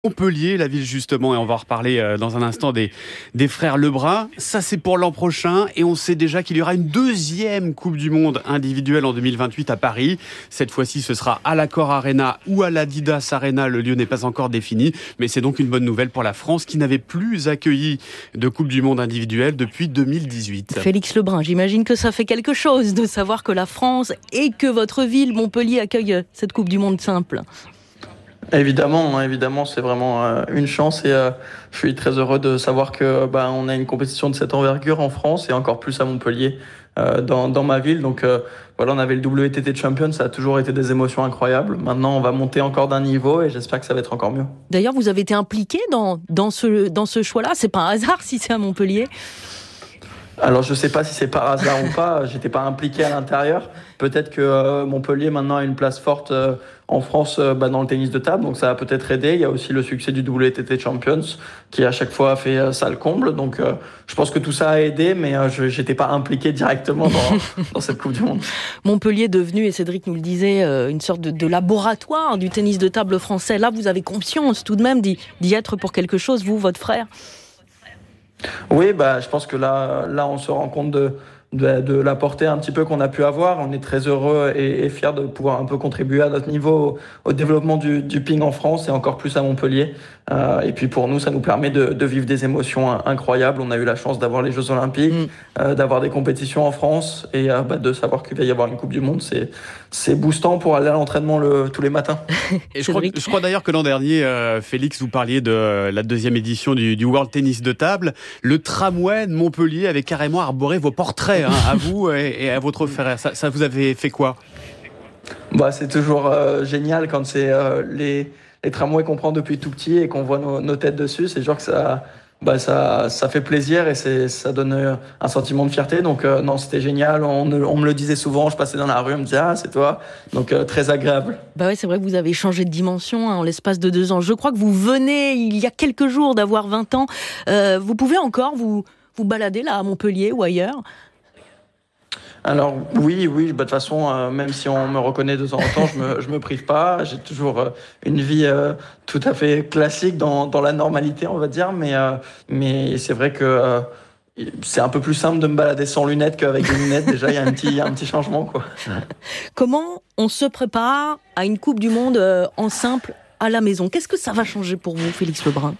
Montpellier, la ville justement, et on va en reparler dans un instant des frères Lebrun. Ça, c'est pour l'an prochain et on sait déjà qu'il y aura une deuxième Coupe du Monde individuelle en 2028 à Paris. Cette fois-ci, ce sera à l'Accor Arena ou à l'Adidas Arena. Le lieu n'est pas encore défini, mais c'est donc une bonne nouvelle pour la France qui n'avait plus accueilli de Coupe du Monde individuelle depuis 2018. Félix Lebrun, j'imagine que ça fait quelque chose de savoir que la France et que votre ville, Montpellier, accueille cette Coupe du Monde simple. Évidemment, c'est vraiment une chance et je suis très heureux de savoir que on a une compétition de cette envergure en France et encore plus à Montpellier, dans ma ville. Donc voilà, on avait le WTT Champions, ça a toujours été des émotions incroyables. Maintenant, on va monter encore d'un niveau et j'espère que ça va être encore mieux. D'ailleurs, vous avez été impliqué dans ce choix-là. C'est pas un hasard si c'est à Montpellier. Alors je sais pas si c'est par hasard ou pas, j'étais pas impliqué à l'intérieur. Peut-être que Montpellier maintenant a une place forte en France dans le tennis de table, donc ça va peut-être aider. Il y a aussi le succès du WTT Champions qui à chaque fois fait ça le comble. Donc je pense que tout ça a aidé, mais j'étais pas impliqué directement dans cette Coupe du Monde. Montpellier est devenu, et Cédric nous le disait, une sorte de laboratoire du tennis de table français. Là, vous avez conscience tout de même d'y être pour quelque chose, vous, votre frère. Oui, je pense que là, on se rend compte de la portée un petit peu qu'on a pu avoir. On est très heureux et fiers de pouvoir un peu contribuer à notre niveau au développement du ping en France et encore plus à Montpellier. Et puis pour nous, ça nous permet de vivre des émotions incroyables. On a eu la chance d'avoir les Jeux Olympiques, d'avoir des compétitions en France et de savoir qu'il va y avoir une Coupe du Monde. C'est boostant pour aller à l'entraînement tous les matins. Et je crois d'ailleurs que l'an dernier, Félix, vous parliez de la deuxième édition du World Tennis de table. Le tramway de Montpellier avait carrément arboré vos portraits, à vous et à votre frère. Ça vous avait fait quoi ? C'est toujours génial quand c'est les tramways qu'on prend depuis tout petit et qu'on voit nos têtes dessus. C'est sûr que ça fait plaisir et ça donne un sentiment de fierté. Donc non, c'était génial. On me le disait souvent. Je passais dans la rue, on me disait c'est toi. Donc très agréable. Ouais, c'est vrai que vous avez changé de dimension en l'espace de 2 ans. Je crois que vous venez il y a quelques jours d'avoir 20 ans. Vous pouvez encore vous balader là à Montpellier ou ailleurs? Alors oui, de toute façon, même si on me reconnaît de temps en temps, je me prive pas. J'ai toujours une vie tout à fait classique dans la normalité, on va dire. Mais c'est vrai que c'est un peu plus simple de me balader sans lunettes qu'avec des lunettes. Déjà, il y a un petit changement, quoi. Comment on se prépare à une Coupe du Monde en simple à la maison? Qu'est-ce que ça va changer pour vous, Félix Lebrun?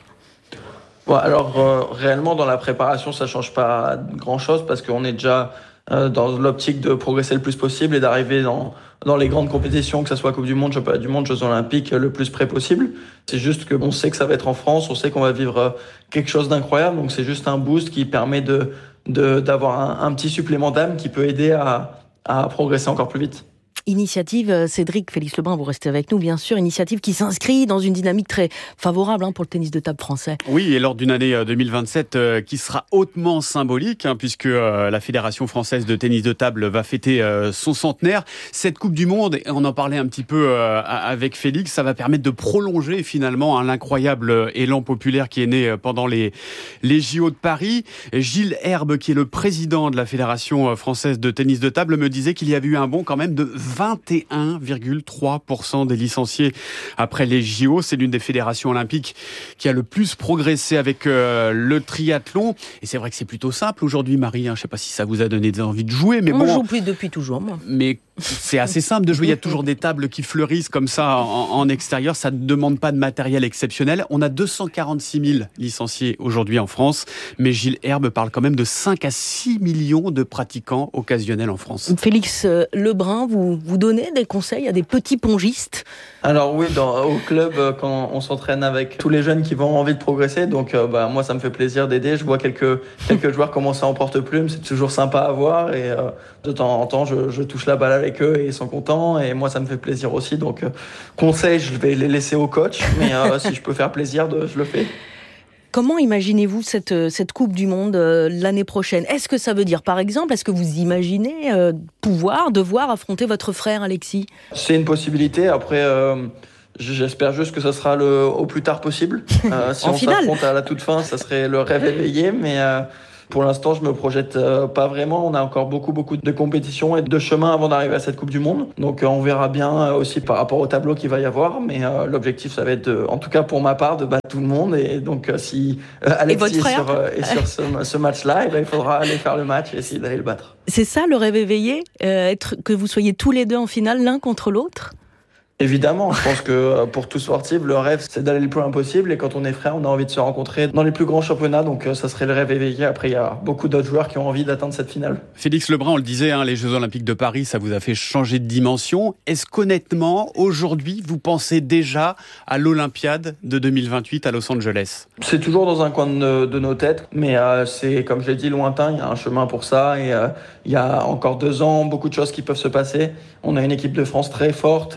Alors réellement, dans la préparation, ça change pas grand-chose parce qu'on est déjà dans l'optique de progresser le plus possible et d'arriver dans les grandes compétitions, que ce soit Coupe du Monde, Championnat du Monde, Jeux Olympiques, le plus près possible. C'est juste qu'on sait que ça va être en France, on sait qu'on va vivre quelque chose d'incroyable, donc c'est juste un boost qui permet d'avoir un petit supplément d'âme qui peut aider à progresser encore plus vite. Initiative, Cédric, Félix Lebrun, vous restez avec nous bien sûr, initiative qui s'inscrit dans une dynamique très favorable pour le tennis de table français. Oui, et lors d'une année 2027 qui sera hautement symbolique, puisque la Fédération française de tennis de table va fêter son centenaire. Cette Coupe du Monde, et on en parlait un petit peu avec Félix, ça va permettre de prolonger finalement l'incroyable élan populaire qui est né pendant les JO de Paris. Gilles Herbe, qui est le président de la Fédération française de tennis de table, me disait qu'il y avait eu un bond quand même de 21,3% des licenciés après les JO. C'est l'une des fédérations olympiques qui a le plus progressé avec le triathlon. Et c'est vrai que c'est plutôt simple aujourd'hui, Marie. Je ne sais pas si ça vous a donné envie de jouer. Mais on joue plus depuis toujours, moi. Mais c'est assez simple de jouer. Il y a toujours des tables qui fleurissent comme ça en extérieur. Ça ne demande pas de matériel exceptionnel. On a 246 000 licenciés aujourd'hui en France. Mais Gilles Herbe parle quand même de 5 à 6 millions de pratiquants occasionnels en France. Félix Lebrun, vous donnez des conseils à des petits pongistes? Alors oui, au club, quand on s'entraîne avec tous les jeunes qui vont envie de progresser, donc moi ça me fait plaisir d'aider. Je vois quelques joueurs commencer en porte-plume, c'est toujours sympa à voir et de temps en temps je touche la balle avec eux et ils sont contents et moi ça me fait plaisir aussi. Donc conseils, je vais les laisser au coach, mais si je peux faire plaisir, je le fais. Comment imaginez-vous cette Coupe du Monde l'année prochaine? Est-ce que ça veut dire, par exemple, est-ce que vous imaginez devoir affronter votre frère Alexis? C'est une possibilité. Après, j'espère juste que ça sera au plus tard possible. Si on s'affronte à la toute fin, ça serait le rêve éveillé. Pour l'instant, je me projette pas vraiment. On a encore beaucoup de compétitions et de chemin avant d'arriver à cette Coupe du Monde. Donc on verra bien aussi par rapport au tableau qu'il va y avoir. Mais l'objectif, ça va être, en tout cas pour ma part, de battre tout le monde. Et donc si Alexis est sur ce match-là, il faudra aller faire le match et essayer d'aller le battre. C'est ça le rêve éveillé, que vous soyez tous les deux en finale, l'un contre l'autre ? Évidemment, je pense que pour tout sportif, le rêve, c'est d'aller le plus loin possible. Et quand on est frère, on a envie de se rencontrer dans les plus grands championnats. Donc ça serait le rêve éveillé. Après, il y a beaucoup d'autres joueurs qui ont envie d'atteindre cette finale. Félix Lebrun, on le disait, les Jeux Olympiques de Paris, ça vous a fait changer de dimension. Est-ce qu'honnêtement, aujourd'hui, vous pensez déjà à l'Olympiade de 2028 à Los Angeles ? C'est toujours dans un coin de nos têtes. Mais c'est, comme je l'ai dit, lointain. Il y a un chemin pour ça. Et il y a encore 2 ans, beaucoup de choses qui peuvent se passer. On a une équipe de France très forte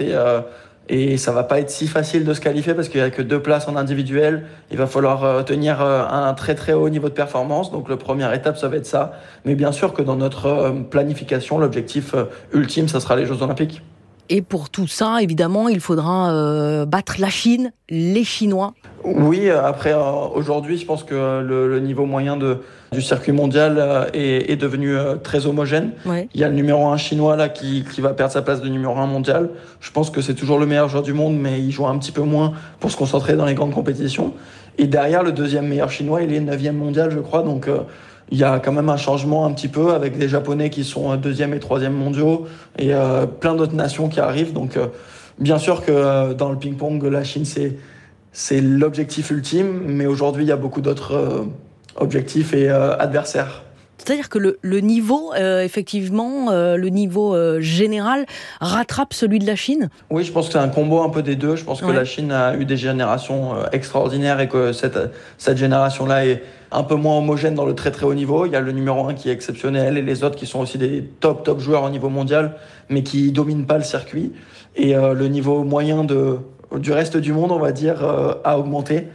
et ça va pas être si facile de se qualifier parce qu'il y a que 2 places en individuel. Il va falloir tenir un très très haut niveau de performance. Donc la première étape, ça va être ça. Mais bien sûr que dans notre planification, l'objectif ultime, ça sera les Jeux Olympiques. Et pour tout ça, évidemment, il faudra battre la Chine, les Chinois. Oui, après, aujourd'hui, je pense que le niveau moyen du circuit mondial est devenu très homogène. Ouais. Il y a le numéro 1 chinois là qui va perdre sa place de numéro 1 mondial. Je pense que c'est toujours le meilleur joueur du monde, mais il joue un petit peu moins pour se concentrer dans les grandes compétitions. Et derrière, le deuxième meilleur chinois, il est 9e mondial, je crois. Donc, il y a quand même un changement un petit peu avec des Japonais qui sont 2e et 3e mondiaux et plein d'autres nations qui arrivent. Donc, bien sûr que dans le ping-pong, la Chine, c'est l'objectif ultime, mais aujourd'hui, il y a beaucoup d'autres objectifs et adversaires. C'est-à-dire que le niveau, effectivement, le niveau général rattrape celui de la Chine ? Oui, je pense que c'est un combo un peu des deux. Je pense que la Chine a eu des générations extraordinaires et que cette génération-là est un peu moins homogène dans le très très haut niveau. Il y a le numéro 1 qui est exceptionnel et les autres qui sont aussi des top joueurs au niveau mondial, mais qui dominent pas le circuit. Et le niveau moyen du reste du monde, on va dire, a augmenté.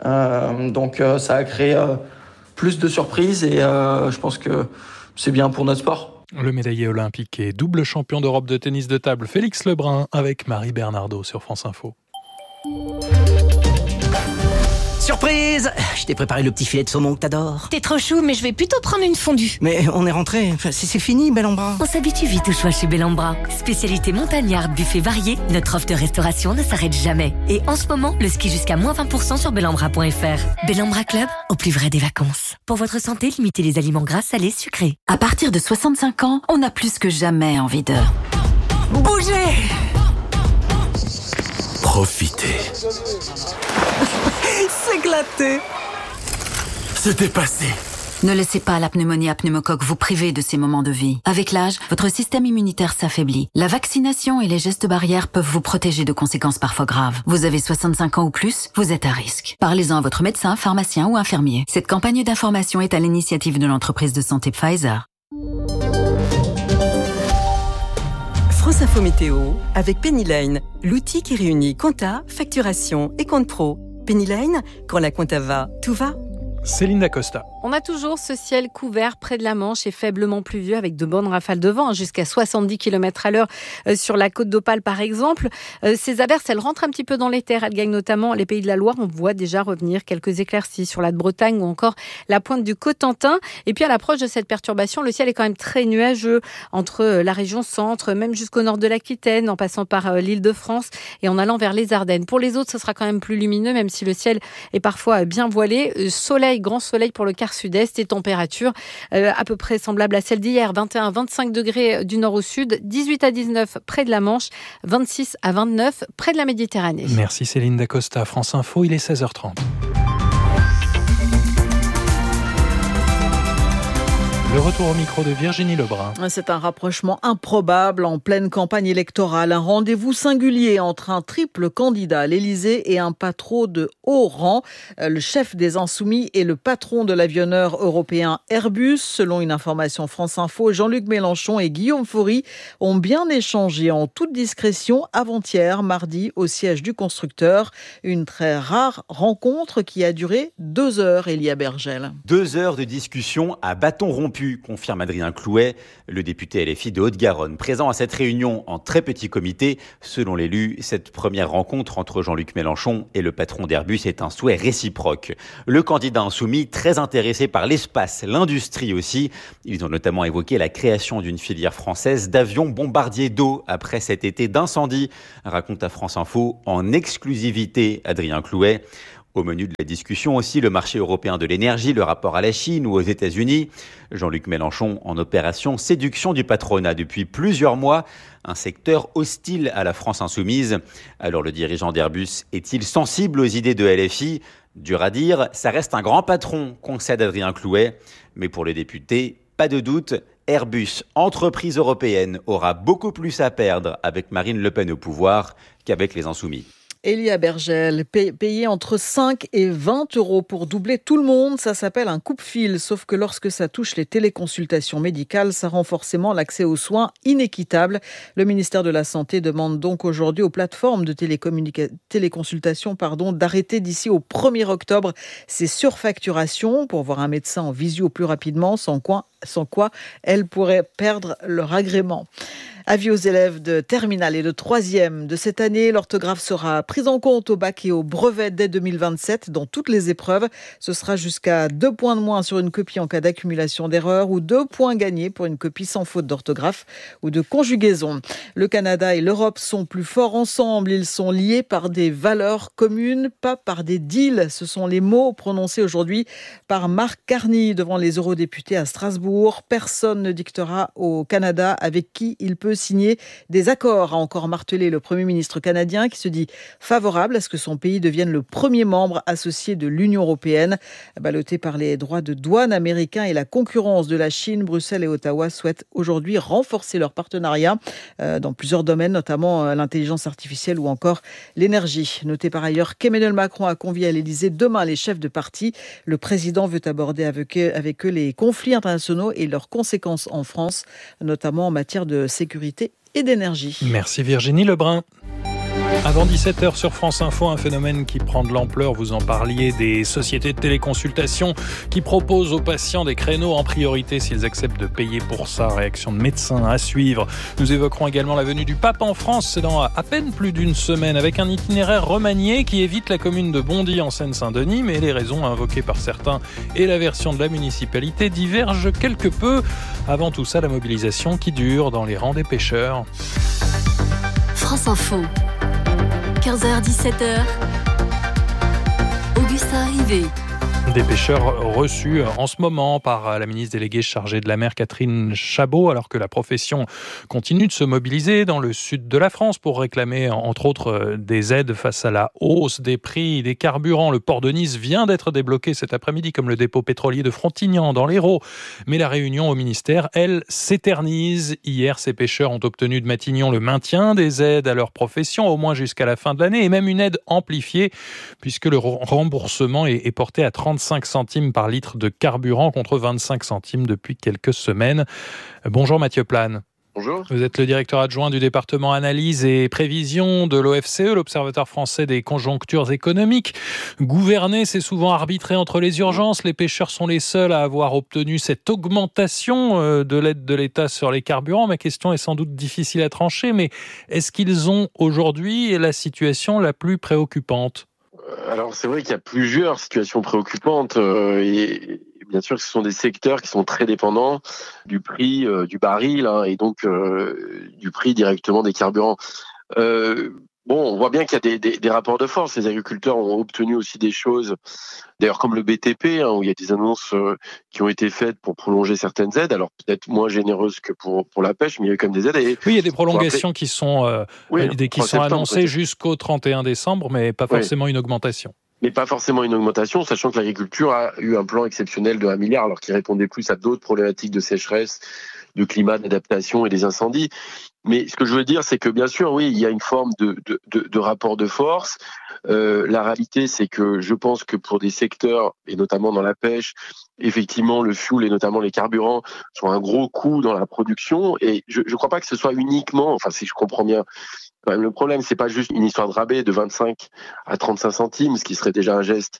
Donc ça a créé plus de surprises et je pense que c'est bien pour notre sport. Le médaillé olympique et double champion d'Europe de tennis de table Félix Lebrun avec Marie Bernardo sur France Info. Surprise! Je t'ai préparé le petit filet de saumon que t'adores. T'es trop chou, mais je vais plutôt prendre une fondue. Mais on est rentré, c'est fini, Bellambra. On s'habitue vite au choix chez Bellambra. Spécialité montagnarde, buffet varié, notre offre de restauration ne s'arrête jamais. Et en ce moment, le ski jusqu'à moins 20% sur bellambra.fr. Bellambra Club, au plus vrai des vacances. Pour votre santé, limitez les aliments gras, salés, sucrés. À partir de 65 ans, on a plus que jamais envie de... Bougez! Profitez. S'éclater! C'était passé. Ne laissez pas la pneumonie à pneumocoque vous priver de ces moments de vie. Avec l'âge, votre système immunitaire s'affaiblit. La vaccination et les gestes barrières peuvent vous protéger de conséquences parfois graves. Vous avez 65 ans ou plus, vous êtes à risque. Parlez-en à votre médecin, pharmacien ou infirmier. Cette campagne d'information est à l'initiative de l'entreprise de santé Pfizer. France Info Météo avec Pennyline, l'outil qui réunit compta, facturation et compte pro. Pennyline, quand la compta va, tout va. Céline Dacosta. On a toujours ce ciel couvert près de la Manche et faiblement pluvieux avec de bonnes rafales de vent, jusqu'à 70 km/h sur la côte d'Opale par exemple. Ces averses, elles rentrent un petit peu dans les terres. Elles gagnent notamment les Pays de la Loire. On voit déjà revenir quelques éclaircies sur la Bretagne ou encore la pointe du Cotentin. Et puis à l'approche de cette perturbation, le ciel est quand même très nuageux entre la région centre, même jusqu'au nord de l'Aquitaine, en passant par l'Île-de-France et en allant vers les Ardennes. Pour les autres, ce sera quand même plus lumineux, même si le ciel est parfois bien voilé. Grand soleil pour le quart sud-est et température à peu près semblable à celle d'hier. 21-25 degrés du nord au sud, 18 à 19 près de la Manche, 26 à 29 près de la Méditerranée. Merci Céline Dacosta. France Info, il est 16h30. Le retour au micro de Virginie Lebrun. C'est un rapprochement improbable en pleine campagne électorale. Un rendez-vous singulier entre un triple candidat à l'Élysée et un patron de haut rang. Le chef des Insoumis et le patron de l'avionneur européen Airbus. Selon une information France Info, Jean-Luc Mélenchon et Guillaume Faury ont bien échangé en toute discrétion avant-hier, mardi, au siège du constructeur. Une très rare rencontre qui a duré 2 heures, Elia Bergel. 2 heures de discussion à bâton rompu rompu, confirme Adrien Clouet, le député LFI de Haute-Garonne. Présent à cette réunion en très petit comité, selon l'élu, cette première rencontre entre Jean-Luc Mélenchon et le patron d'Airbus est un souhait réciproque. Le candidat insoumis, très intéressé par l'espace, l'industrie aussi. Ils ont notamment évoqué la création d'une filière française d'avions bombardiers d'eau après cet été d'incendie, raconte à France Info en exclusivité Adrien Clouet. Au menu de la discussion aussi, le marché européen de l'énergie, le rapport à la Chine ou aux États-Unis. Jean-Luc Mélenchon en opération séduction du patronat depuis plusieurs mois, un secteur hostile à la France insoumise. Alors le dirigeant d'Airbus est-il sensible aux idées de LFI ? Dur à dire, ça reste un grand patron, concède Adrien Clouet. Mais pour les députés, pas de doute, Airbus, entreprise européenne, aura beaucoup plus à perdre avec Marine Le Pen au pouvoir qu'avec les insoumis. Elia Bergel, payer entre 5 et 20 euros pour doubler tout le monde, ça s'appelle un coupe-fil. Sauf que lorsque ça touche les téléconsultations médicales, ça rend forcément l'accès aux soins inéquitable. Le ministère de la Santé demande donc aujourd'hui aux plateformes de téléconsultation d'arrêter d'ici au 1er octobre ces surfacturations pour voir un médecin en visio plus rapidement, sans quoi elles pourraient perdre leur agrément. Avis aux élèves de terminale et de 3e de cette année, l'orthographe sera prise en compte au bac et au brevet dès 2027 dans toutes les épreuves. Ce sera jusqu'à 2 points de moins sur une copie en cas d'accumulation d'erreurs ou 2 points gagnés pour une copie sans faute d'orthographe ou de conjugaison. Le Canada et l'Europe sont plus forts ensemble. Ils sont liés par des valeurs communes, pas par des deals. Ce sont les mots prononcés aujourd'hui par Mark Carney devant les eurodéputés à Strasbourg. Personne ne dictera au Canada avec qui il peut signer des accords, a encore martelé le Premier ministre canadien qui se dit favorable à ce que son pays devienne le premier membre associé de l'Union européenne. Ballotté par les droits de douane américains et la concurrence de la Chine, Bruxelles et Ottawa souhaitent aujourd'hui renforcer leur partenariat dans plusieurs domaines, notamment l'intelligence artificielle ou encore l'énergie. Notez par ailleurs qu'Emmanuel Macron a convié à l'Élysée demain les chefs de parti. Le président veut aborder avec eux les conflits internationaux et leurs conséquences en France, notamment en matière de sécurité et d'énergie. Merci Virginie Lebrun. Avant 17h sur France Info, un phénomène qui prend de l'ampleur, vous en parliez, des sociétés de téléconsultation qui proposent aux patients des créneaux en priorité s'ils acceptent de payer pour ça. Réaction de médecins à suivre. Nous évoquerons également la venue du pape en France, c'est dans à peine plus d'une semaine, avec un itinéraire remanié qui évite la commune de Bondy en Seine-Saint-Denis, mais les raisons invoquées par certains et la version de la municipalité divergent quelque peu. Avant tout ça, la mobilisation qui dure dans les rangs des pêcheurs. France Info. 15h-17h, Augustin Rivet. Des pêcheurs reçus en ce moment par la ministre déléguée chargée de la mer Catherine Chabot, alors que la profession continue de se mobiliser dans le sud de la France pour réclamer entre autres des aides face à la hausse des prix des carburants. Le port de Nice vient d'être débloqué cet après-midi comme le dépôt pétrolier de Frontignan dans l'Hérault. Mais la réunion au ministère, elle, s'éternise. Hier, ces pêcheurs ont obtenu de Matignon le maintien des aides à leur profession, au moins jusqu'à la fin de l'année, et même une aide amplifiée puisque le remboursement est porté à 35 centimes par litre de carburant contre 25 centimes depuis quelques semaines. Bonjour Mathieu Plane. Bonjour. Vous êtes le directeur adjoint du département analyse et prévision de l'OFCE, l'Observatoire français des conjonctures économiques. Gouverner, c'est souvent arbitrer entre les urgences. Les pêcheurs sont les seuls à avoir obtenu cette augmentation de l'aide de l'État sur les carburants. Ma question est sans doute difficile à trancher, mais est-ce qu'ils ont aujourd'hui la situation la plus préoccupante ? Alors c'est vrai qu'il y a plusieurs situations préoccupantes et bien sûr ce sont des secteurs qui sont très dépendants du prix du baril et donc du prix directement des carburants. On voit bien qu'il y a des rapports de force. Les agriculteurs ont obtenu aussi des choses, d'ailleurs comme le BTP, où il y a des annonces qui ont été faites pour prolonger certaines aides, alors peut-être moins généreuses que pour la pêche, mais il y a eu quand même des aides. Et oui, il y a des prolongations qui sont annoncées jusqu'au 31 décembre, mais pas forcément une augmentation. Mais pas forcément une augmentation, sachant que l'agriculture a eu un plan exceptionnel de 1 milliard, alors qu'il répondait plus à d'autres problématiques de sécheresse, de climat, d'adaptation et des incendies. Mais ce que je veux dire, c'est que bien sûr, oui, il y a une forme de rapport de force. La réalité, c'est que je pense que pour des secteurs, et notamment dans la pêche, effectivement, le fuel et notamment les carburants sont un gros coût dans la production. Et je ne crois pas que ce soit uniquement, enfin si je comprends bien, quand même, le problème, c'est pas juste une histoire de rabais de 25 à 35 centimes, ce qui serait déjà un geste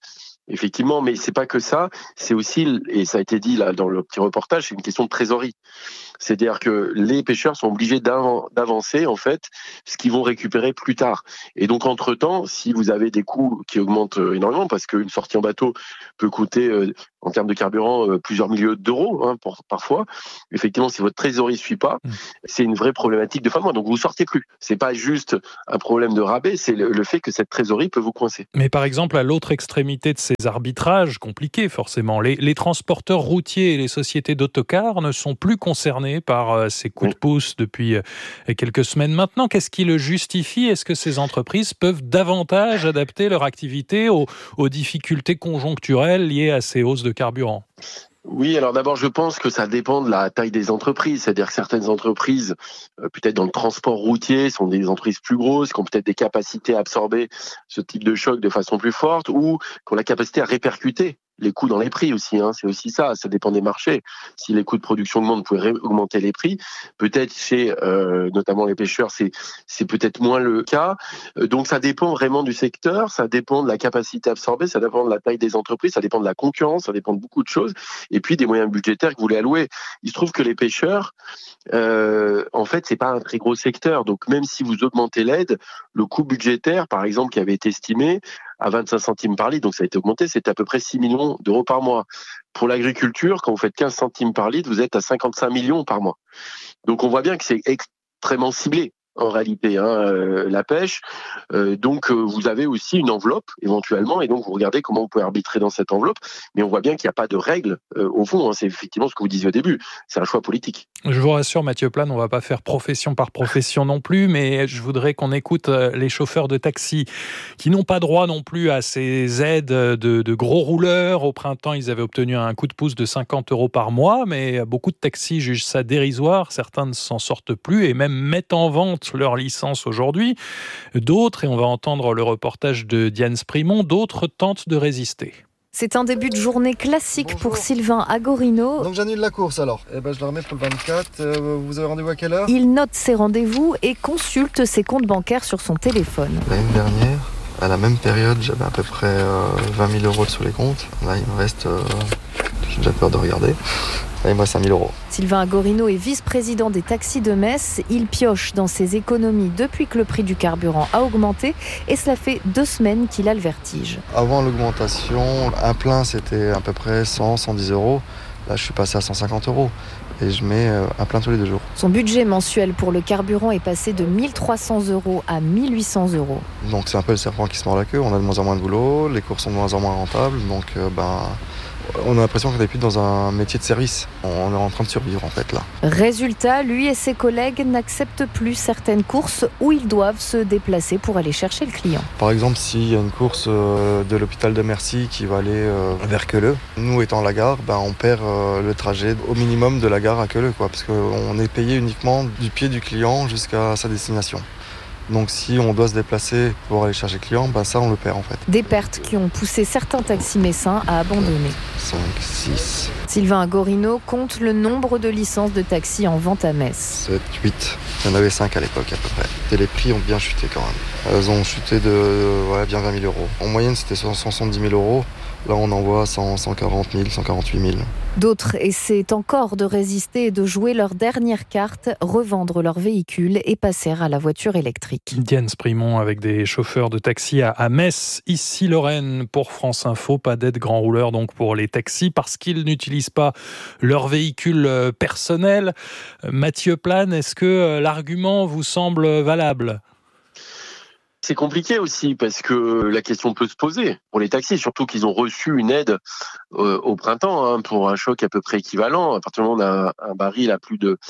effectivement, mais c'est pas que ça, c'est aussi, et ça a été dit là dans le petit reportage, c'est une question de trésorerie. C'est-à-dire que les pêcheurs sont obligés d'avancer en fait ce qu'ils vont récupérer plus tard. Et donc entre-temps, si vous avez des coûts qui augmentent énormément, parce qu'une sortie en bateau peut coûter en termes de carburant plusieurs milliers d'euros parfois, effectivement, si votre trésorerie ne suit pas, c'est une vraie problématique de fin de mois. Donc vous sortez plus. C'est pas juste un problème de rabais, c'est le fait que cette trésorerie peut vous coincer. Mais par exemple, à l'autre extrémité de ces arbitrages compliqués, forcément, les transporteurs routiers et les sociétés d'autocars ne sont plus concernés par ces coups de pouce depuis quelques semaines maintenant. Qu'est-ce qui le justifie ? Est-ce que ces entreprises peuvent davantage adapter leur activité aux difficultés conjoncturelles liées à ces hausses de carburant ? Oui, alors d'abord, je pense que ça dépend de la taille des entreprises. C'est-à-dire que certaines entreprises, peut-être dans le transport routier, sont des entreprises plus grosses, qui ont peut-être des capacités à absorber ce type de choc de façon plus forte, ou qui ont la capacité à répercuter les coûts dans les prix aussi, c'est aussi ça dépend des marchés. Si les coûts de production augmentent, vous pouvez augmenter les prix. Peut-être chez notamment les pêcheurs, c'est peut-être moins le cas. Donc ça dépend vraiment du secteur, ça dépend de la capacité à absorber, ça dépend de la taille des entreprises, ça dépend de la concurrence, ça dépend de beaucoup de choses, et puis des moyens budgétaires que vous voulez allouer. Il se trouve que les pêcheurs, en fait, c'est pas un très gros secteur. Donc même si vous augmentez l'aide, le coût budgétaire, par exemple, qui avait été estimé à 25 centimes par litre, donc ça a été augmenté, c'était à peu près 6 millions d'euros par mois. Pour l'agriculture, quand vous faites 15 centimes par litre, vous êtes à 55 millions par mois. Donc on voit bien que c'est extrêmement ciblé en réalité, la pêche. Donc vous avez aussi une enveloppe éventuellement, et donc vous regardez comment vous pouvez arbitrer dans cette enveloppe, mais on voit bien qu'il n'y a pas de règles au fond, c'est effectivement ce que vous disiez au début, c'est un choix politique. Je vous rassure Mathieu Plane, on ne va pas faire profession par profession non plus, mais je voudrais qu'on écoute les chauffeurs de taxi qui n'ont pas droit non plus à ces aides de gros rouleurs. Au printemps, ils avaient obtenu un coup de pouce de 50 € par mois, mais beaucoup de taxis jugent ça dérisoire, certains ne s'en sortent plus et même mettent en vente leur licence aujourd'hui. D'autres, et on va entendre le reportage de Diane Sprimont, d'autres tentent de résister. C'est un début de journée classique pour Sylvain Agorino. Donc j'annule la course alors. Je la remets pour le 24. Vous avez rendez-vous à quelle heure ? Il note ses rendez-vous et consulte ses comptes bancaires sur son téléphone. L'année dernière, à la même période, j'avais à peu près 20 000 € sur les comptes. Là, il me reste... j'ai déjà peur de regarder. Là, il me reste 5 000 €. Sylvain Agorino est vice-président des taxis de Metz. Il pioche dans ses économies depuis que le prix du carburant a augmenté et cela fait 2 semaines qu'il a le vertige. Avant l'augmentation, un plein c'était à peu près 100-110 €. Là, je suis passé à 150 € et je mets un plein tous les 2 jours. Son budget mensuel pour le carburant est passé de 1 300 € à 1 800 €. Donc c'est un peu le serpent qui se mord la queue. On a de moins en moins de boulot, les courses sont de moins en moins rentables. Donc on a l'impression qu'on n'est plus dans un métier de service. On est en train de survivre en fait là. Résultat, lui et ses collègues n'acceptent plus certaines courses où ils doivent se déplacer pour aller chercher le client. Par exemple, s'il y a une course de l'hôpital de Mercy qui va aller vers Queuleux, nous étant la gare, on perd le trajet au minimum de la gare à Queuleux, parce qu'on est payé uniquement du pied du client jusqu'à sa destination. Donc si on doit se déplacer pour aller chercher le client, ça on le perd en fait. Des pertes qui ont poussé certains taxis messins à abandonner. 5, 6... Sylvain Agorino compte le nombre de licences de taxi en vente à Metz. 7, 8, il y en avait 5 à l'époque à peu près. Et les prix ont bien chuté quand même. Elles ont chuté de bien 20 000 €. En moyenne c'était 170 000 €. Là, on envoie 140 000, 148 000. D'autres essaient encore de résister et de jouer leur dernière carte, revendre leur véhicule et passer à la voiture électrique. Diane Sprimont avec des chauffeurs de taxi à Metz. Ici Lorraine pour France Info. Pas d'aide grand rouleur donc pour les taxis parce qu'ils n'utilisent pas leur véhicule personnel. Mathieu Plane, est-ce que l'argument vous semble valable ? C'est compliqué aussi parce que la question peut se poser pour les taxis, surtout qu'ils ont reçu une aide au printemps pour un choc à peu près équivalent. À partir du moment où on a un baril à plus de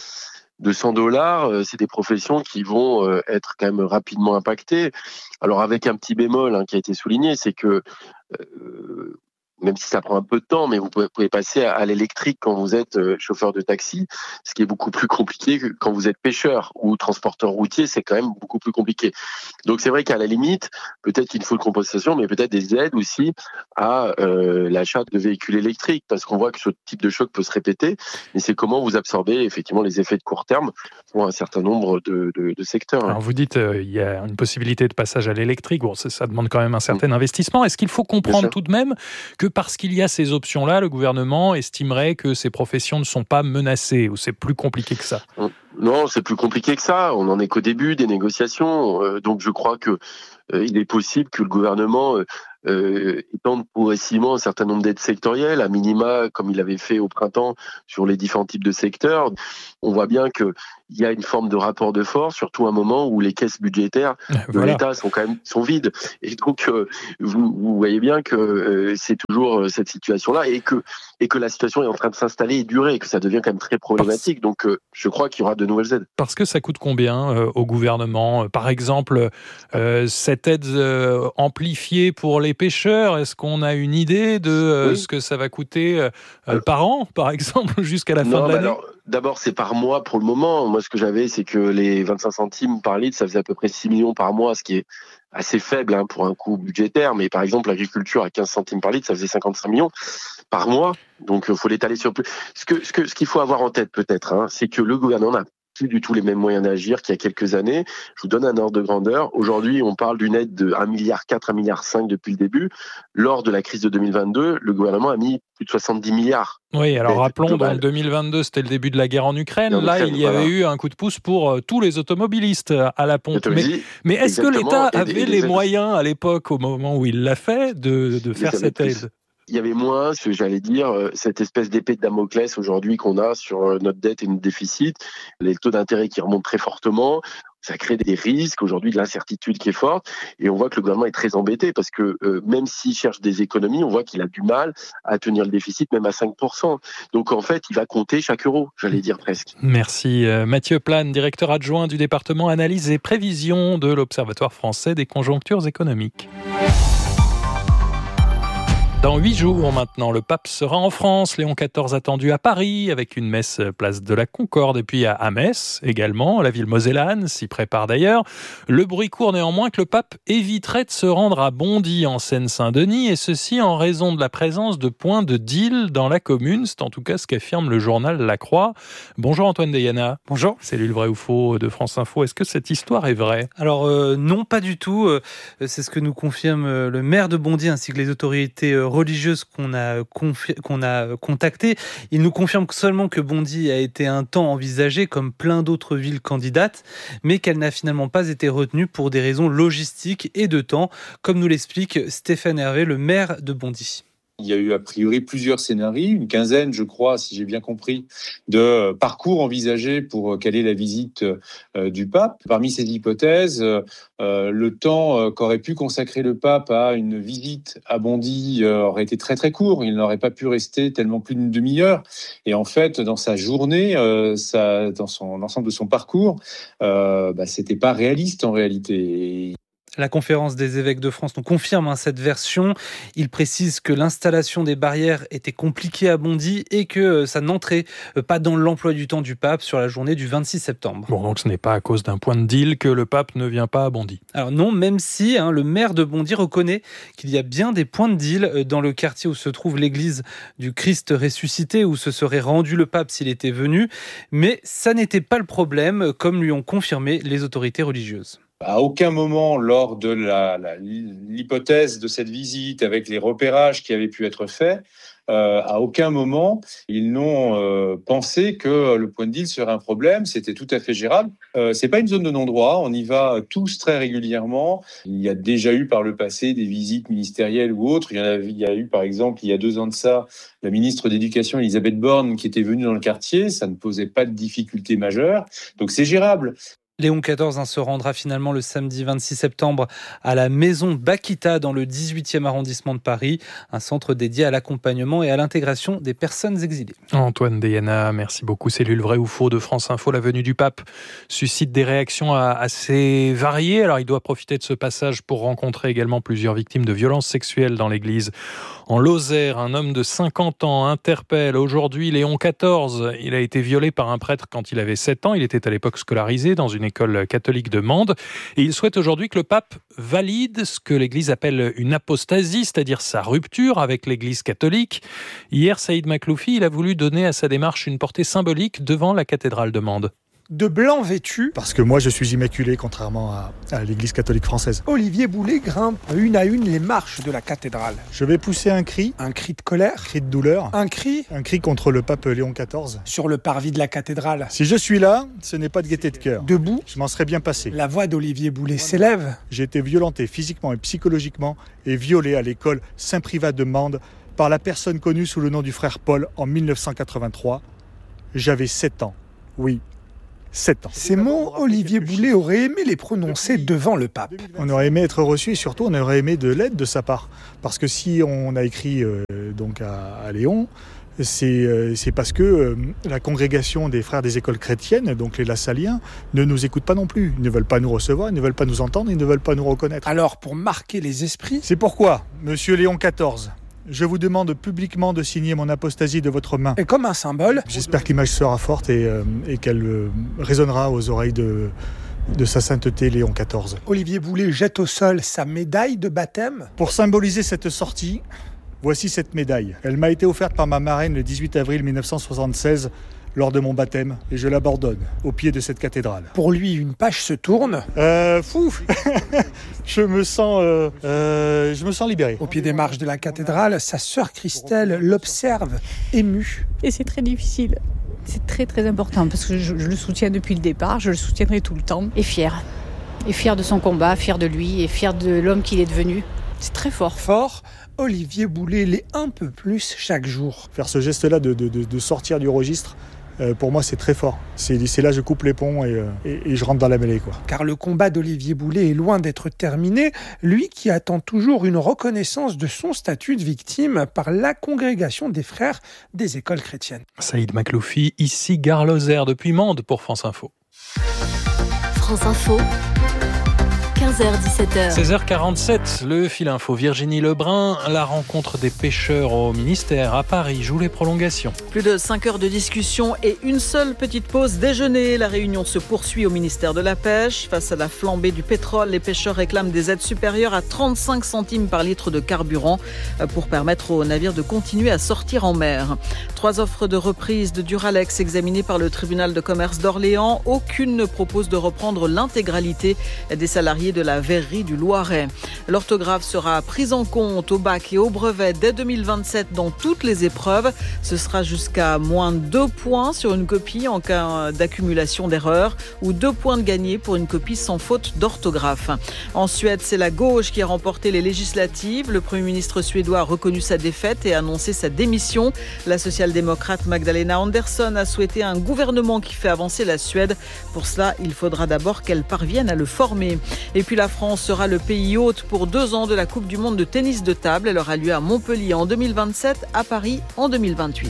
$100, c'est des professions qui vont être quand même rapidement impactées. Alors avec un petit bémol qui a été souligné, c'est que même si ça prend un peu de temps, mais vous pouvez passer à l'électrique quand vous êtes chauffeur de taxi, ce qui est beaucoup plus compliqué que quand vous êtes pêcheur ou transporteur routier, c'est quand même beaucoup plus compliqué. Donc c'est vrai qu'à la limite, peut-être qu'il faut une compensation, mais peut-être des aides aussi à l'achat de véhicules électriques, parce qu'on voit que ce type de choc peut se répéter, mais c'est comment vous absorbez effectivement les effets de court terme pour un certain nombre de secteurs. Alors vous dites il y a une possibilité de passage à l'électrique, bon, ça demande quand même un certain investissement. Est-ce qu'il faut comprendre tout de même que parce qu'il y a ces options-là, le gouvernement estimerait que ces professions ne sont pas menacées, ou c'est plus compliqué que ça? Non, c'est plus compliqué que ça. On n'en est qu'au début des négociations. Donc je crois que il est possible que le gouvernement étende progressivement un certain nombre d'aides sectorielles, à minima, comme il avait fait au printemps sur les différents types de secteurs. On voit bien qu'il y a une forme de rapport de force, surtout à un moment où les caisses budgétaires de l'État sont vides. Et donc, vous voyez bien que c'est toujours cette situation-là et que la situation est en train de s'installer et durer, et que ça devient quand même très problématique. Donc, je crois qu'il y aura de nouvelles aides. Parce que ça coûte combien au gouvernement? Par exemple, cette aide amplifiée pour les pêcheurs, est-ce qu'on a une idée de ce que ça va coûter par an, par exemple, jusqu'à la fin de l'année? D'abord, c'est par mois pour le moment. Moi, ce que j'avais, c'est que les 25 centimes par litre, ça faisait à peu près 6 millions par mois, ce qui est assez faible pour un coût budgétaire. Mais par exemple, l'agriculture à 15 centimes par litre, ça faisait 55 millions par mois. Donc, il faut l'étaler sur plus. Ce qu'il faut avoir en tête peut-être, c'est que le gouvernement n'a plus du tout les mêmes moyens d'agir qu'il y a quelques années. Je vous donne un ordre de grandeur. Aujourd'hui, on parle d'une aide de 1,4 milliard, 1,5 milliard depuis le début. Lors de la crise de 2022, le gouvernement a mis plus de 70 milliards. Oui, alors rappelons, en 2022, c'était le début de la guerre en Ukraine. Là, il y avait eu un coup de pouce pour tous les automobilistes à la pompe. Mais est-ce que l'État avait les moyens à l'époque, au moment où il l'a fait, de faire cette aide? Il y avait moins, j'allais dire, cette espèce d'épée de Damoclès aujourd'hui qu'on a sur notre dette et notre déficit, les taux d'intérêt qui remontent très fortement. Ça crée des risques, aujourd'hui de l'incertitude qui est forte, et on voit que le gouvernement est très embêté parce que même s'il cherche des économies, on voit qu'il a du mal à tenir le déficit même à 5%. Donc en fait, il va compter chaque euro, j'allais dire presque. Merci Mathieu Plane, directeur adjoint du département analyse et prévision de l'Observatoire français des conjonctures économiques. Dans 8 jours maintenant, le pape sera en France. Léon XIV attendu à Paris avec une messe place de la Concorde et puis à Metz également. La ville mosellane s'y prépare d'ailleurs. Le bruit court néanmoins que le pape éviterait de se rendre à Bondy en Seine-Saint-Denis, et ceci en raison de la présence de points de deal dans la commune. C'est en tout cas ce qu'affirme le journal La Croix. Bonjour Antoine Deyana. Bonjour. Salut le vrai ou faux de France Info. Est-ce que cette histoire est vraie? Alors non, pas du tout. C'est ce que nous confirme le maire de Bondy ainsi que les autorités religieuses qu'on a contactées. Ils nous confirment seulement que Bondy a été un temps envisagé comme plein d'autres villes candidates, mais qu'elle n'a finalement pas été retenue pour des raisons logistiques et de temps, comme nous l'explique Stéphane Hervé, le maire de Bondy. Il y a eu a priori plusieurs scénarios, une quinzaine, je crois, si j'ai bien compris, de parcours envisagés pour caler la visite du pape. Parmi ces hypothèses, le temps qu'aurait pu consacrer le pape à une visite à Bondy aurait été très très court. Il n'aurait pas pu rester tellement plus d'une demi-heure. Et en fait, dans sa journée, dans l'ensemble de son parcours, c'était pas réaliste en réalité. La conférence des évêques de France nous confirme cette version. Il précise que l'installation des barrières était compliquée à Bondy et que ça n'entrait pas dans l'emploi du temps du pape sur la journée du 26 septembre. Bon, donc ce n'est pas à cause d'un point de deal que le pape ne vient pas à Bondy. Alors non, même si le maire de Bondy reconnaît qu'il y a bien des points de deal dans le quartier où se trouve l'église du Christ ressuscité, où se serait rendu le pape s'il était venu. Mais ça n'était pas le problème, comme lui ont confirmé les autorités religieuses. À aucun moment, lors de l'hypothèse de cette visite, avec les repérages qui avaient pu être faits, à aucun moment, ils n'ont pensé que le point de deal serait un problème. C'était tout à fait gérable. C'est pas une zone de non-droit. On y va tous très régulièrement. Il y a déjà eu par le passé des visites ministérielles ou autres. Il y a eu, par exemple, il y a 2 ans de ça, la ministre d'éducation, Elisabeth Borne, qui était venue dans le quartier. Ça ne posait pas de difficultés majeures. Donc c'est gérable. Léon XIV se rendra finalement le samedi 26 septembre à la maison Bakita dans le 18e arrondissement de Paris, un centre dédié à l'accompagnement et à l'intégration des personnes exilées. Antoine Deyana, merci beaucoup. Cellule vrai ou faux de France Info, la venue du pape suscite des réactions assez variées. Alors il doit profiter de ce passage pour rencontrer également plusieurs victimes de violences sexuelles dans l'église. En Lozère, un homme de 50 ans interpelle aujourd'hui Léon XIV. Il a été violé par un prêtre quand il avait 7 ans. Il était à l'époque scolarisé dans une école catholique de Mende. Et il souhaite aujourd'hui que le pape valide ce que l'Église appelle une apostasie, c'est-à-dire sa rupture avec l'Église catholique. Hier, Saïd Makloufi, il a voulu donner à sa démarche une portée symbolique devant la cathédrale de Mende. De blanc vêtu. Parce que moi je suis immaculé contrairement à l'église catholique française. Olivier Boulet grimpe une à une les marches de la cathédrale. Je vais pousser un cri de colère, un cri de douleur, un cri contre le pape Léon XIV. Sur le parvis de la cathédrale. Si je suis là, ce n'est pas de gaieté de cœur. Debout, je m'en serais bien passé. La voix d'Olivier Boulet s'élève. J'ai été violenté physiquement et psychologiquement et violé à l'école Saint-Privat de Mende par la personne connue sous le nom du frère Paul en 1983. J'avais 7 ans. Oui. 7 ans. Ces mots, Olivier Boulet aurait aimé les prononcer devant le pape. On aurait aimé être reçu et surtout on aurait aimé de l'aide de sa part. Parce que si on a écrit donc à Léon, c'est parce que la congrégation des frères des écoles chrétiennes, donc les Lassaliens, ne nous écoute pas non plus. Ils ne veulent pas nous recevoir, ils ne veulent pas nous entendre, ils ne veulent pas nous reconnaître. Alors pour marquer les esprits... C'est pourquoi, monsieur Léon XIV, je vous demande publiquement de signer mon apostasie de votre main. Et comme un symbole... J'espère que l'image sera forte et qu'elle résonnera aux oreilles de sa sainteté Léon XIV. Olivier Boulet jette au sol sa médaille de baptême. Pour symboliser cette sortie, voici cette médaille. Elle m'a été offerte par ma marraine le 18 avril 1976 lors de mon baptême et je l'abandonne au pied de cette cathédrale. Pour lui, une page se tourne. Je me sens libéré. Au pied des marches de la cathédrale, sa sœur Christelle l'observe, émue. Et c'est très difficile. C'est très très important parce que je le soutiens depuis le départ, je le soutiendrai tout le temps. Et fier. Et fier de son combat, fier de lui et fier de l'homme qu'il est devenu. C'est très fort. Fort, Olivier Boulet l'est un peu plus chaque jour. Faire ce geste-là de sortir du registre, pour moi c'est très fort. C'est là je coupe les ponts et je rentre dans la mêlée, quoi. Car le combat d'Olivier Boulet est loin d'être terminé, lui qui attend toujours une reconnaissance de son statut de victime par la congrégation des frères des écoles chrétiennes. Saïd Makloufi, ici Gare Lozère depuis Mende pour France Info. France Info. 15h-17h. 16h47, le fil info. Virginie Lebrun, la rencontre des pêcheurs au ministère à Paris joue les prolongations. Plus de 5 heures de discussion et une seule petite pause déjeuner. La réunion se poursuit au ministère de la Pêche. Face à la flambée du pétrole, les pêcheurs réclament des aides supérieures à 35 centimes par litre de carburant pour permettre aux navires de continuer à sortir en mer. 3 offres de reprise de Duralex examinées par le tribunal de commerce d'Orléans. Aucune ne propose de reprendre l'intégralité des salariés de la verrerie du Loiret. L'orthographe sera prise en compte au bac et au brevet dès 2027 dans toutes les épreuves. Ce sera jusqu'à moins 2 points sur une copie en cas d'accumulation d'erreurs ou 2 points de gagné pour une copie sans faute d'orthographe. En Suède, c'est la gauche qui a remporté les législatives. Le Premier ministre suédois a reconnu sa défaite et a annoncé sa démission. La social-démocrate Magdalena Andersson a souhaité un gouvernement qui fait avancer la Suède. Pour cela, il faudra d'abord qu'elle parvienne à le former. Et puis la France sera le pays hôte pour 2 ans de la Coupe du monde de tennis de table. Elle aura lieu à Montpellier en 2027, à Paris en 2028.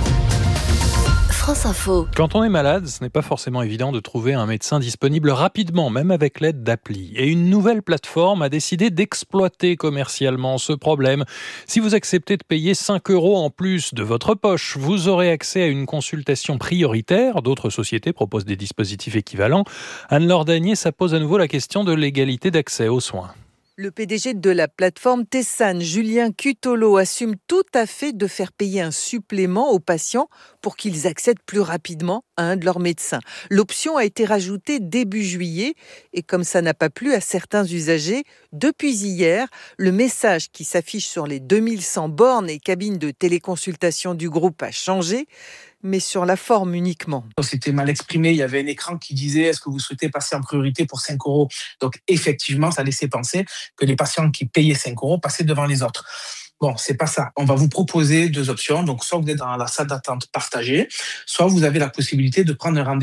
France Info. Quand on est malade, ce n'est pas forcément évident de trouver un médecin disponible rapidement, même avec l'aide d'applis. Et une nouvelle plateforme a décidé d'exploiter commercialement ce problème. Si vous acceptez de payer 5 € en plus de votre poche, vous aurez accès à une consultation prioritaire. D'autres sociétés proposent des dispositifs équivalents. Anne-Laure Dagnier, ça pose à nouveau la question de l'égalité d'accès aux soins. Le PDG de la plateforme Tessan, Julien Cutolo, assume tout à fait de faire payer un supplément aux patients pour qu'ils accèdent plus rapidement à un de leurs médecins. L'option a été rajoutée début juillet et comme ça n'a pas plu à certains usagers, depuis hier, le message qui s'affiche sur les 2100 bornes et cabines de téléconsultation du groupe a changé, mais sur la forme uniquement. C'était mal exprimé, il y avait un écran qui disait « Est-ce que vous souhaitez passer en priorité pour 5 €? » Donc effectivement, ça laissait penser que les patients qui payaient 5 € passaient devant les autres. Bon, c'est pas ça. On va vous proposer 2 options. Donc, soit vous êtes dans la salle d'attente partagée, soit vous avez la possibilité de prendre un rendez-vous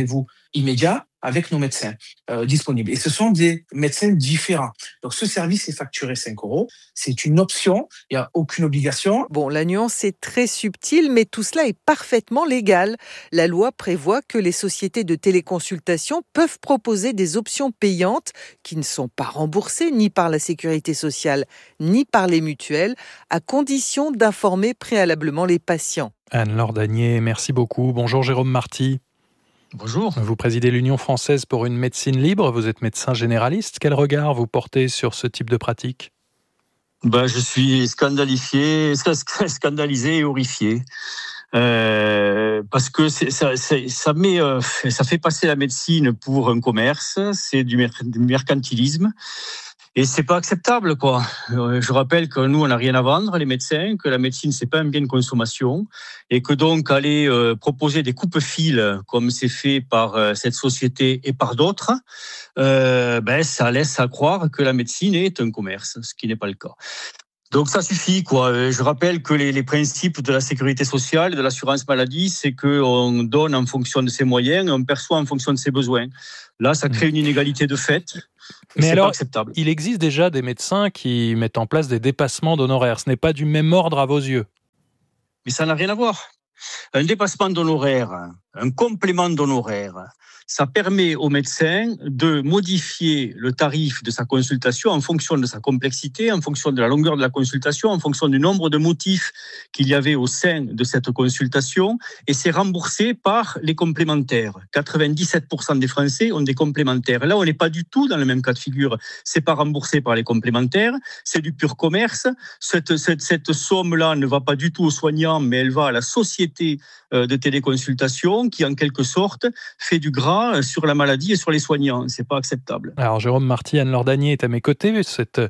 immédiat avec nos médecins disponibles. Et ce sont des médecins différents. Donc ce service est facturé 5 €. C'est une option, il n'y a aucune obligation. Bon, la nuance est très subtile, mais tout cela est parfaitement légal. La loi prévoit que les sociétés de téléconsultation peuvent proposer des options payantes qui ne sont pas remboursées ni par la sécurité sociale ni par les mutuelles, à condition d'informer préalablement les patients. Anne-Laure Danier, merci beaucoup. Bonjour Jérôme Marty. Bonjour. Vous présidez l'Union française pour une médecine libre, vous êtes médecin généraliste. Quel regard vous portez sur ce type de pratique ? Je suis scandalisé et horrifié. Parce que ça fait passer la médecine pour un commerce, c'est du mercantilisme. Et c'est pas acceptable, quoi. Je rappelle que nous, on n'a rien à vendre, les médecins, que la médecine, c'est pas un bien de consommation, et que donc aller proposer des coupe-fils, comme c'est fait par cette société et par d'autres, ça laisse à croire que la médecine est un commerce, ce qui n'est pas le cas. Donc ça suffit, quoi. Je rappelle que les principes de la sécurité sociale, de l'assurance maladie, c'est qu'on donne en fonction de ses moyens, et on perçoit en fonction de ses besoins. Là, ça crée une inégalité de fait. Mais alors, il existe déjà des médecins qui mettent en place des dépassements d'honoraires. Ce n'est pas du même ordre à vos yeux. Mais ça n'a rien à voir. Un dépassement d'honoraires, un complément d'honoraires, ça permet au médecin de modifier le tarif de sa consultation en fonction de sa complexité, en fonction de la longueur de la consultation, en fonction du nombre de motifs qu'il y avait au sein de cette consultation, et c'est remboursé par les complémentaires. 97% des Français ont des complémentaires. Là, on n'est pas du tout dans le même cas de figure. C'est pas remboursé par les complémentaires, c'est du pur commerce. Cette somme-là ne va pas du tout aux soignants, mais elle va à la société de téléconsultation qui, en quelque sorte, fait du gras sur la maladie et sur les soignants. C'est pas acceptable. Alors, Jérôme Marty, Anne-Laure Danier est à mes côtés. Cette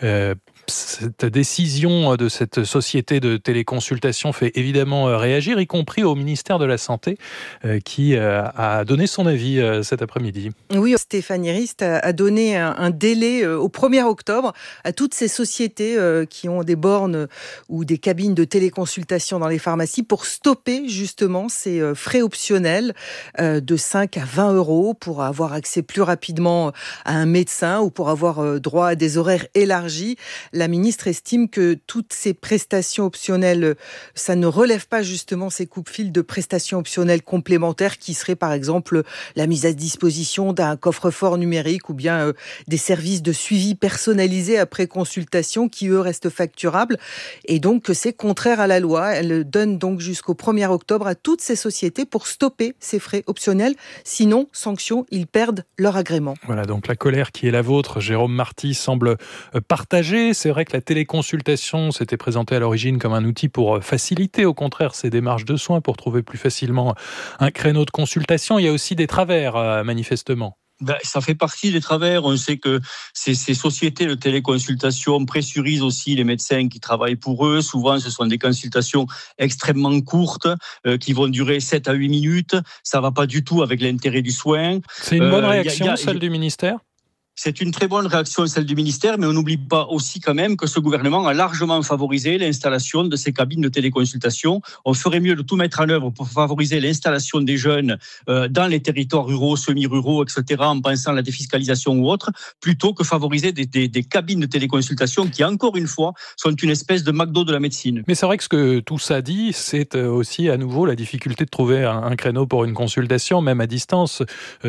décision de cette société de téléconsultation fait évidemment réagir, y compris au ministère de la Santé, qui a donné son avis cet après-midi. Oui, Stéphanie Rist a donné un délai au 1er octobre à toutes ces sociétés qui ont des bornes ou des cabines de téléconsultation dans les pharmacies pour stopper justement ces frais optionnels de 5 à 20 € pour avoir accès plus rapidement à un médecin ou pour avoir droit à des horaires élargis. La ministre estime que toutes ces prestations optionnelles, ça ne relève pas justement ces coupe-fils de prestations optionnelles complémentaires qui seraient par exemple la mise à disposition d'un coffre-fort numérique ou bien des services de suivi personnalisé après consultation qui eux restent facturables, et donc c'est contraire à la loi. Elle donne donc jusqu'au 1er octobre à toutes ces sociétés pour stopper ces frais optionnels. Sinon, sanction, ils perdent leur agrément. Voilà, donc la colère qui est la vôtre, Jérôme Marty, semble partagée. C'est vrai que la téléconsultation s'était présentée à l'origine comme un outil pour faciliter, au contraire, ces démarches de soins, pour trouver plus facilement un créneau de consultation. Il y a aussi des travers, manifestement. Ça fait partie des travers. On sait que ces sociétés de téléconsultation pressurisent aussi les médecins qui travaillent pour eux. Souvent, ce sont des consultations extrêmement courtes qui vont durer 7 à 8 minutes. Ça ne va pas du tout avec l'intérêt du soin. C'est une bonne réaction, celle du ministère ? C'est une très bonne réaction, celle du ministère, mais on n'oublie pas aussi quand même que ce gouvernement a largement favorisé l'installation de ces cabines de téléconsultation. On ferait mieux de tout mettre en œuvre pour favoriser l'installation des jeunes dans les territoires ruraux, semi-ruraux, etc., en pensant à la défiscalisation ou autre, plutôt que favoriser des cabines de téléconsultation qui, encore une fois, sont une espèce de McDo de la médecine. Mais c'est vrai que ce que tout ça dit, c'est aussi à nouveau la difficulté de trouver un créneau pour une consultation, même à distance,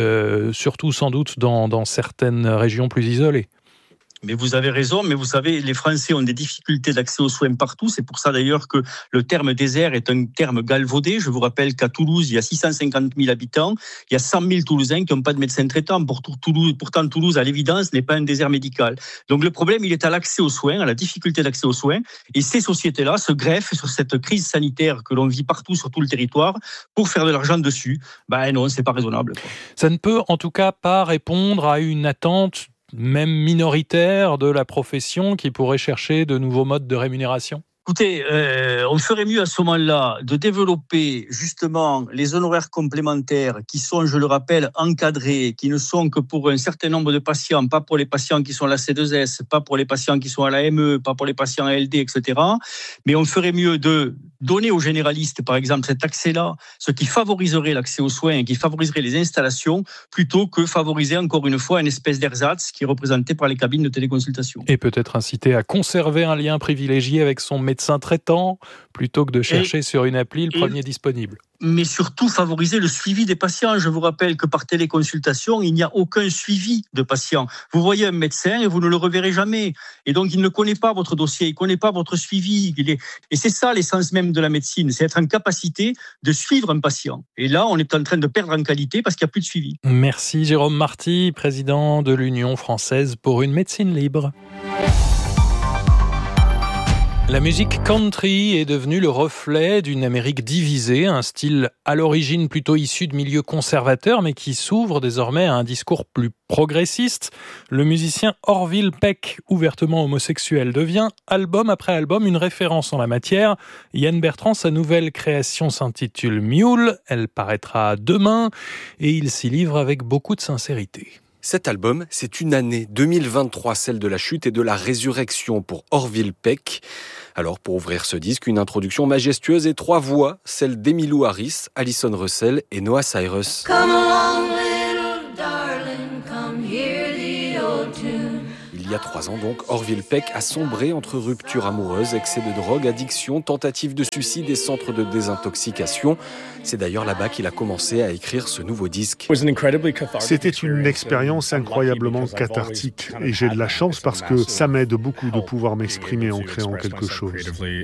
surtout sans doute dans certaines régions plus isolées. Mais vous avez raison, mais vous savez, les Français ont des difficultés d'accès aux soins partout. C'est pour ça d'ailleurs que le terme désert est un terme galvaudé. Je vous rappelle qu'à Toulouse, il y a 650 000 habitants. Il y a 100 000 Toulousains qui n'ont pas de médecin traitant. Pourtant, Toulouse, à l'évidence, n'est pas un désert médical. Donc le problème, il est à l'accès aux soins, à la difficulté d'accès aux soins. Et ces sociétés-là se greffent sur cette crise sanitaire que l'on vit partout sur tout le territoire pour faire de l'argent dessus. Non, c'est pas raisonnable, quoi. Ça ne peut en tout cas pas répondre à une attente même minoritaire de la profession qui pourrait chercher de nouveaux modes de rémunération ? Écoutez, on ferait mieux à ce moment-là de développer justement les honoraires complémentaires qui sont, je le rappelle, encadrés, qui ne sont que pour un certain nombre de patients, pas pour les patients qui sont à la C2S, pas pour les patients qui sont à la ME, pas pour les patients à LD, etc. Mais on ferait mieux de donner aux généralistes, par exemple, cet accès-là, ce qui favoriserait l'accès aux soins et qui favoriserait les installations, plutôt que favoriser encore une fois une espèce d'ersatz qui est représenté par les cabines de téléconsultation. Et peut-être inciter à conserver un lien privilégié avec son médecin traitant, plutôt que de chercher sur une appli le premier disponible. Mais surtout favoriser le suivi des patients. Je vous rappelle que par téléconsultation, il n'y a aucun suivi de patients. Vous voyez un médecin et vous ne le reverrez jamais. Et donc, il ne connaît pas votre dossier, il ne connaît pas votre suivi. Et c'est ça l'essence même de la médecine, c'est être en capacité de suivre un patient. Et là, on est en train de perdre en qualité parce qu'il n'y a plus de suivi. Merci Jérôme Marty, président de l'Union française pour une médecine libre. La musique country est devenue le reflet d'une Amérique divisée, un style à l'origine plutôt issu de milieux conservateurs, mais qui s'ouvre désormais à un discours plus progressiste. Le musicien Orville Peck, ouvertement homosexuel, devient album après album une référence en la matière. Yann Bertrand, sa nouvelle création s'intitule Mule, elle paraîtra demain et il s'y livre avec beaucoup de sincérité. Cet album, c'est une année 2023, celle de la chute et de la résurrection pour Orville Peck. Alors, pour ouvrir ce disque, une introduction majestueuse et 3 voix, celle d'Emmylou Harris, Alison Russell et Noah Cyrus. Come along, little darling, come hear the old tune. Il y a 3 ans donc, Orville Peck a sombré entre rupture amoureuse, excès de drogue, addiction, tentative de suicide et centre de désintoxication. C'est d'ailleurs là-bas qu'il a commencé à écrire ce nouveau disque. C'était une expérience incroyablement cathartique et j'ai de la chance parce que ça m'aide beaucoup de pouvoir m'exprimer en créant quelque chose.